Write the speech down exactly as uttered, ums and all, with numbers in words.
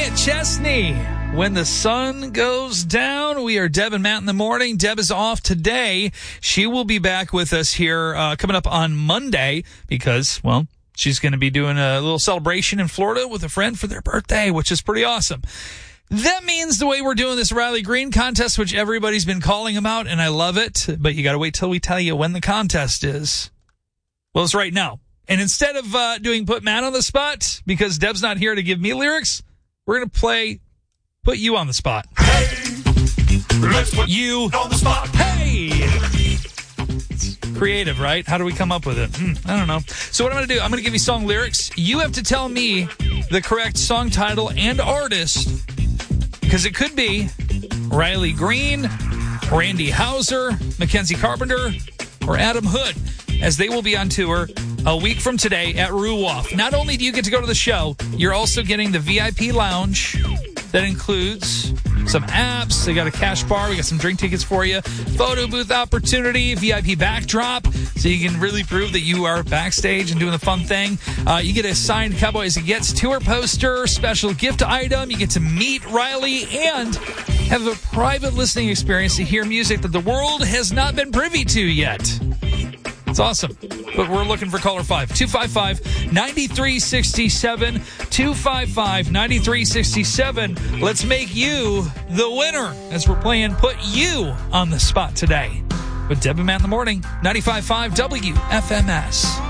Elliott Chesney. When the sun goes down, we are Deb and Matt in the morning. Deb is off today. She will be back with us here uh, coming up on Monday because, well, she's going to be doing a little celebration in Florida with a friend for their birthday, which is pretty awesome. That means the way we're doing this Riley Green contest, which everybody's been calling about, and I love it, but you got to wait till we tell you when the contest is. Well, it's right now. And instead of uh, doing Put Matt on the Spot, because Deb's not here to give me lyrics, we're going to play Put You on the Spot. Hey, let's put you on the spot. Hey! It's creative, right? How do we come up with it? Hmm, I don't know. So what I'm going to do, I'm going to give you song lyrics. You have to tell me the correct song title and artist, because it could be Riley Green, Randy Houser, Mackenzie Carpenter, or Adam Hood, as they will be on tour a week from today at Ruoff. Not only do you get to go to the show, you're also getting the V I P lounge that includes some apps. They got a cash bar. We got some drink tickets for you. Photo booth opportunity, V I P backdrop, so you can really prove that you are backstage and doing the fun thing. Uh, you get a signed Cowboy As It Gets tour poster, special gift item. You get to meet Riley and have a private listening experience to hear music that the world has not been privy to yet. It's awesome. But we're looking for caller five. two five five, nine three six seven. two five five, nine three six seven. Let's make you the winner as we're playing Put You on the Spot today with Deb and Matt in the morning. ninety-five point five W F M S.